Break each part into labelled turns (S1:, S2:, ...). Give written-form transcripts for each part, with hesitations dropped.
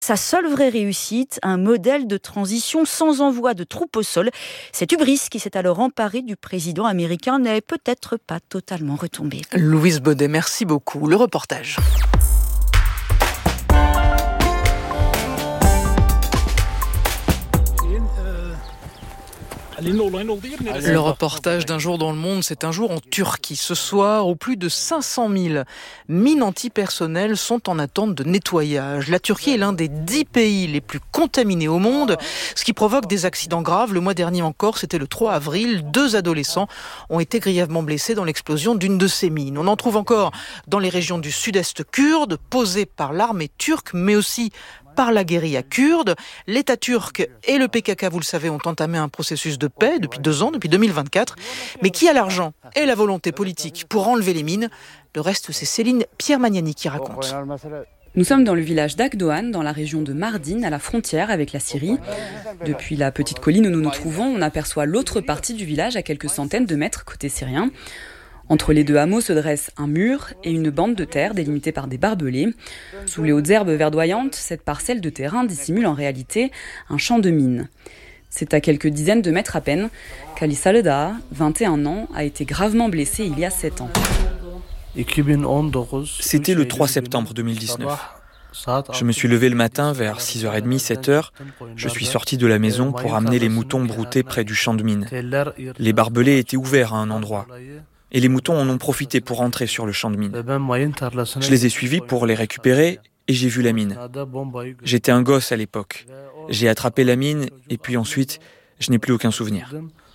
S1: Sa seule vraie réussite, un modèle de transition sans envoi de troupes au sol. Cette hubris qui s'est alors emparée du président américain n'est peut-être pas totalement retombée.
S2: Louise Baudet, merci beaucoup. Le reportage. Le reportage d'un jour dans le monde, c'est un jour en Turquie. Ce soir, où plus de 500 000 mines antipersonnelles sont en attente de nettoyage. La Turquie est l'un des 10 pays les plus contaminés au monde, ce qui provoque des accidents graves. Le mois dernier encore, c'était le 3 avril, 2 adolescents ont été grièvement blessés dans l'explosion d'une de ces mines. On en trouve encore dans les régions du sud-est kurde, posées par l'armée turque, mais aussi par la guérilla kurde. L'État turc et le PKK, vous le savez, ont entamé un processus de paix depuis 2 ans, depuis 2024. Mais qui a l'argent et la volonté politique pour enlever les mines ? Le reste, c'est Céline Pierre-Magnani qui raconte.
S3: Nous sommes dans le village d'Akdoğan, dans la région de Mardin, à la frontière avec la Syrie. Depuis la petite colline où nous nous trouvons, on aperçoit l'autre partie du village à quelques centaines de mètres côté syrien. Entre les deux hameaux se dresse un mur et une bande de terre délimitée par des barbelés. Sous les hautes herbes verdoyantes, cette parcelle de terrain dissimule en réalité un champ de mines. C'est à quelques dizaines de mètres à peine qu'Ali Saleda, 21 ans, a été gravement blessé il y a 7 ans.
S4: C'était le 3 septembre 2019. Je me suis levé le matin vers 6h30, 7h. Je suis sorti de la maison pour amener les moutons broutés près du champ de mines. Les barbelés étaient ouverts à un endroit. Et les moutons en ont profité pour rentrer sur le champ de mine. Je les ai suivis pour les récupérer et j'ai vu la mine. J'étais un gosse à l'époque. J'ai attrapé la mine et puis ensuite, je n'ai plus aucun souvenir.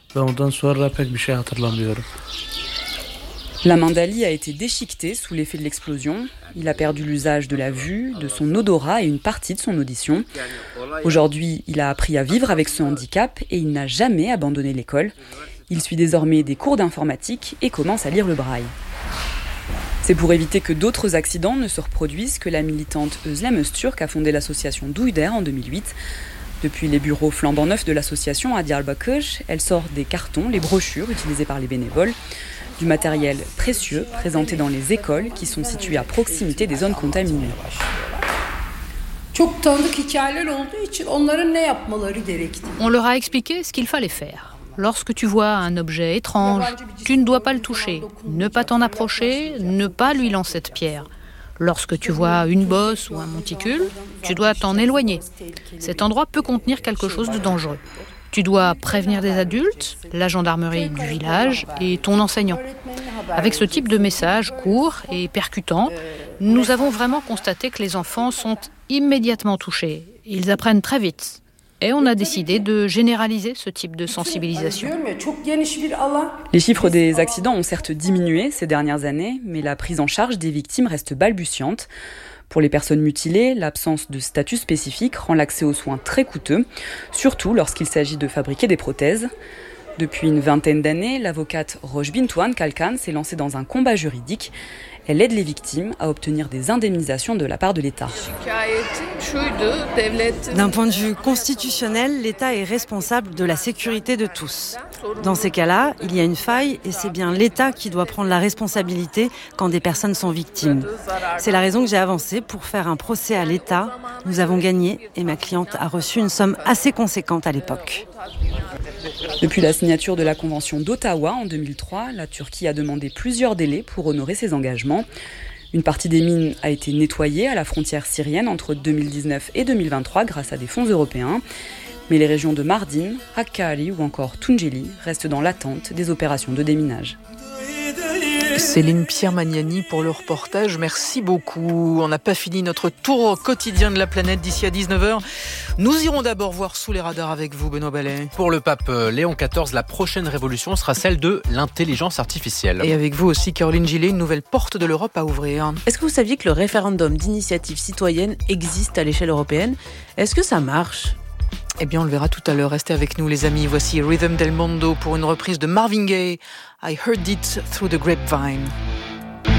S3: La main d'Ali a été déchiquetée sous l'effet de l'explosion. Il a perdu l'usage de la vue, de son odorat et une partie de son audition. Aujourd'hui, il a appris à vivre avec ce handicap et il n'a jamais abandonné l'école. Il suit désormais des cours d'informatique et commence à lire le braille. C'est pour éviter que d'autres accidents ne se reproduisent que la militante Özlem Öztürk a fondé l'association Duyder en 2008. Depuis les bureaux flambant neufs de l'association à Diyarbakır, elle sort des cartons, les brochures utilisées par les bénévoles, du matériel précieux présenté dans les écoles qui sont situées à proximité des zones contaminées.
S5: On leur a expliqué ce qu'il fallait faire. Lorsque tu vois un objet étrange, tu ne dois pas le toucher, ne pas t'en approcher, ne pas lui lancer de pierre. Lorsque tu vois une bosse ou un monticule, tu dois t'en éloigner. Cet endroit peut contenir quelque chose de dangereux. Tu dois prévenir des adultes, la gendarmerie du village et ton enseignant. Avec ce type de message court et percutant, nous avons vraiment constaté que les enfants sont immédiatement touchés. Ils apprennent très vite. Et on a décidé de généraliser ce type de sensibilisation.
S3: Les chiffres des accidents ont certes diminué ces dernières années, mais la prise en charge des victimes reste balbutiante. Pour les personnes mutilées, l'absence de statut spécifique rend l'accès aux soins très coûteux, surtout lorsqu'il s'agit de fabriquer des prothèses. Depuis une vingtaine d'années, l'avocate Roj Bintuan Kalkan s'est lancée dans un combat juridique. Elle aide les victimes à obtenir des indemnisations de la part de l'État.
S6: D'un point de vue constitutionnel, l'État est responsable de la sécurité de tous. Dans ces cas-là, il y a une faille et c'est bien l'État qui doit prendre la responsabilité quand des personnes sont victimes. C'est la raison que j'ai avancé pour faire un procès à l'État. Nous avons gagné et ma cliente a reçu une somme assez conséquente à l'époque.
S3: Depuis la signature de la Convention d'Ottawa en 2003, la Turquie a demandé plusieurs délais pour honorer ses engagements. Une partie des mines a été nettoyée à la frontière syrienne entre 2019 et 2023 grâce à des fonds européens. Mais les régions de Mardin, Hakkari ou encore Tunceli restent dans l'attente des opérations de déminage.
S2: Céline Pierre-Magnani pour le reportage, merci beaucoup. On n'a pas fini notre tour quotidien de la planète d'ici à 19h. Nous irons d'abord voir sous les radars avec vous, Benoît Ballet.
S7: Pour le pape Léon XIV, la prochaine révolution sera celle de l'intelligence artificielle.
S2: Et avec vous aussi, Caroline Gillet, une nouvelle porte de l'Europe à ouvrir.
S8: Est-ce que vous saviez que le référendum d'initiative citoyenne existe à l'échelle européenne ? Est-ce que ça marche ?
S2: Eh bien, on le verra tout à l'heure. Restez avec nous, les amis. Voici Rhythm del Mondo pour une reprise de Marvin Gaye. I heard it through the grapevine.